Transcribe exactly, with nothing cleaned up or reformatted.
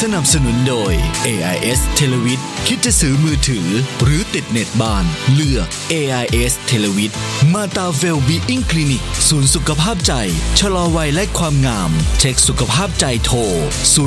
นับสนุนโดย เอ ไอ เอส Televid คิดจะซื้อมือถือหรือติดเน็ตบ้านเลือก เอ ไอ เอส Televid มาตาเวลบีอิงคลินิกศูนย์สุขภาพใจชะลอวัยและความงามเช็คสุขภาพใจโทร